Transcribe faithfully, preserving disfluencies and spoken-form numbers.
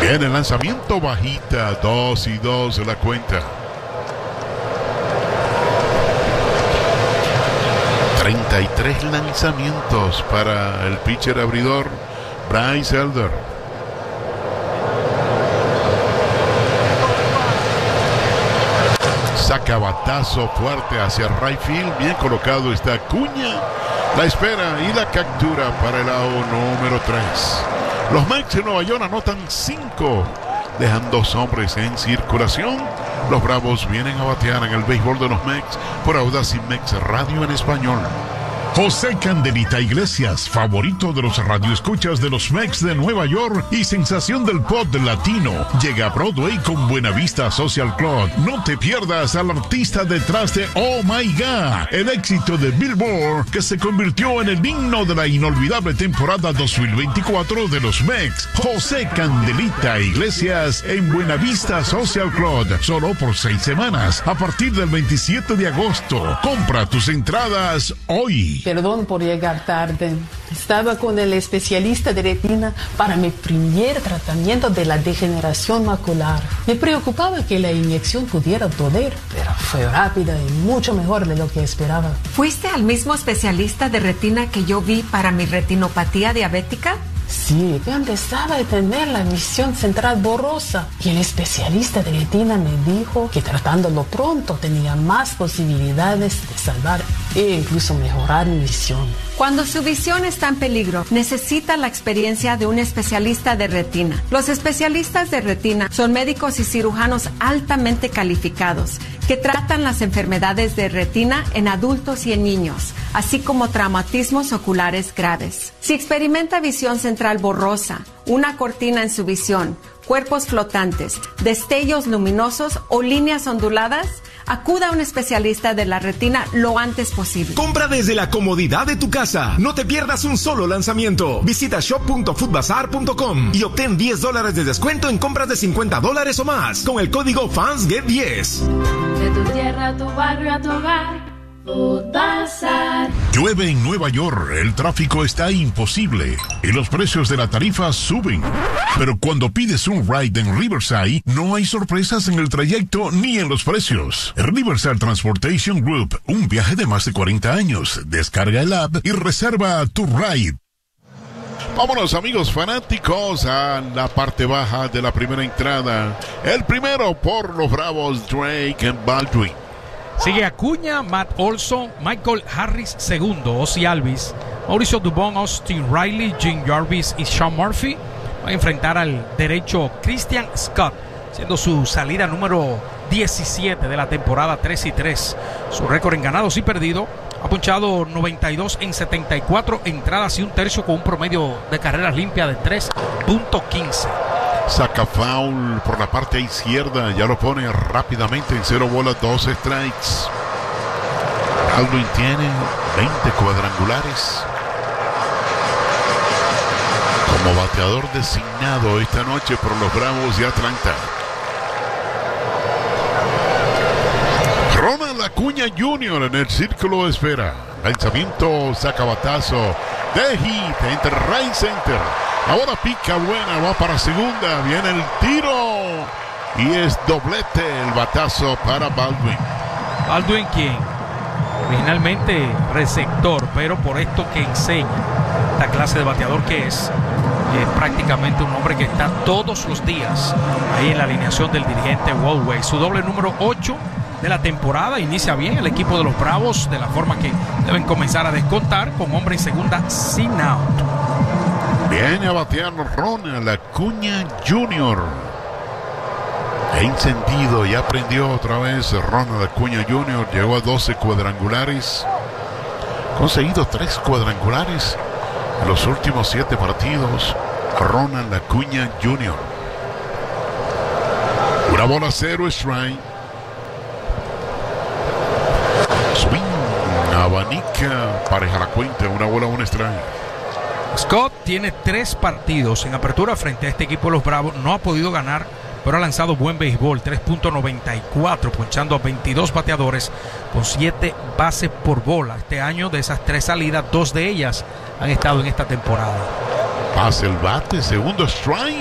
Bien, el lanzamiento bajita, dos y dos la cuenta. treinta y tres lanzamientos para el pitcher abridor Bryce Elder. Saca batazo fuerte hacia right field. Bien colocado está Acuña. La espera y la captura para el out número tres. Los Mets de Nueva York anotan cinco. Dejan dos hombres en circulación. Los Bravos vienen a batear en el béisbol de los Mets por Audacy Mex Radio en español. José Candelita Iglesias, favorito de los radioescuchas de los Mets de Nueva York y sensación del pop latino, llega a Broadway con Buena Vista Social Club. No te pierdas al artista detrás de Oh My God, el éxito de Billboard que se convirtió en el himno de la inolvidable temporada dos mil veinticuatro de los Mets. José Candelita Iglesias en Buena Vista Social Club, solo por seis semanas, a partir del veintisiete de agosto. Compra tus entradas hoy. Perdón por llegar tarde. Estaba con el especialista de retina para mi primer tratamiento de la degeneración macular. Me preocupaba que la inyección pudiera doler, pero fue rápida y mucho mejor de lo que esperaba. ¿Fuiste al mismo especialista de retina que yo vi para mi retinopatía diabética? Sí, yo empezaba a tener la visión central borrosa y el especialista de retina me dijo que tratándolo pronto tenía más posibilidades de salvar e incluso mejorar mi visión. Cuando su visión está en peligro, necesita la experiencia de un especialista de retina. Los especialistas de retina son médicos y cirujanos altamente calificados que tratan las enfermedades de retina en adultos y en niños, así como traumatismos oculares graves. Si experimenta visión central borrosa, una cortina en su visión, cuerpos flotantes, destellos luminosos o líneas onduladas, acuda a un especialista de la retina lo antes posible. Compra desde la comodidad de tu casa. No te pierdas un solo lanzamiento. Visita shop punto food bazaar punto com y obtén diez dólares de descuento en compras de cincuenta dólares o más con el código Fans Get diez. De tu tierra a tu barrio a tu hogar. Food Bazaar. Llueve en Nueva York, el tráfico está imposible y los precios de la tarifa suben. Pero cuando pides un ride en Riverside, no hay sorpresas en el trayecto ni en los precios. Riverside Transportation Group, un viaje de más de cuarenta años. Descarga el app y reserva tu ride. Vámonos, amigos fanáticos, a la parte baja de la primera entrada. El primero por los Bravos, Drake Baldwin. Sigue Acuña, Matt Olson, Michael Harris segundo, Ozzie Albies, Mauricio Dubon, Austin Riley, Jim Jarvis y Sean Murphy. Va a enfrentar al derecho Christian Scott, siendo su salida número diecisiete de la temporada, tres y tres. Su récord en ganados y perdidos, ha ponchado noventa y dos en setenta y cuatro entradas y un tercio con un promedio de carreras limpias de tres punto quince. Saca foul por la parte izquierda, ya lo pone rápidamente en cero bolas, dos strikes. Baldwin tiene veinte cuadrangulares. Como bateador designado esta noche por los Bravos de Atlanta. Ronald Acuña junior en el círculo de espera. Lanzamiento, saca batazo de hit entre right center. Ahora pica buena, va para segunda, viene el tiro y es doblete el batazo para Baldwin. Baldwin, quien originalmente receptor, pero por esto que enseña, esta clase de bateador que es, es prácticamente un hombre que está todos los días ahí en la alineación del dirigente Waldway. Su doble número ocho de la temporada, inicia bien el equipo de los Bravos, de la forma que deben comenzar a descontar con hombre en segunda sin out. Viene a batear Ronald Acuña junior Encendido, ya aprendió otra vez Ronald Acuña junior Llegó a doce cuadrangulares. Conseguido tres cuadrangulares en los últimos siete partidos. Ronald Acuña junior Una bola, cero strike. Swing, abanica, pareja la cuenta. Una bola, un strike. Scott tiene tres partidos en apertura frente a este equipo de los Bravos. No ha podido ganar, pero ha lanzado buen béisbol, tres punto noventa y cuatro, ponchando a veintidós bateadores con siete bases por bola. Este año, de esas tres salidas, dos de ellas han estado en esta temporada. Pasa el bate, segundo strike.